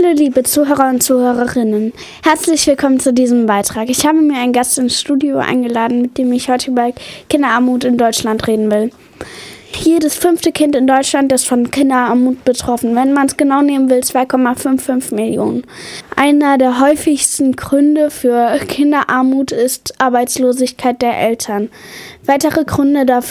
Hallo liebe Zuhörer und Zuhörerinnen, herzlich willkommen zu diesem Beitrag. Ich habe mir einen Gast ins Studio eingeladen, mit dem ich heute über Kinderarmut in Deutschland reden will. Jedes 5. Kind in Deutschland ist von Kinderarmut betroffen. Wenn man es genau nehmen will, 2,55 Millionen. Einer der häufigsten Gründe für Kinderarmut ist Arbeitslosigkeit der Eltern. Weitere Gründe dafür